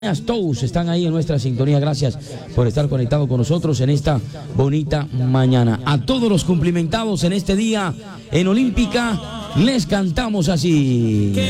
Todos están ahí en nuestra sintonía. Gracias por estar conectados con nosotros en esta bonita mañana. A todos los cumplimentados en este día en Olímpica les cantamos así.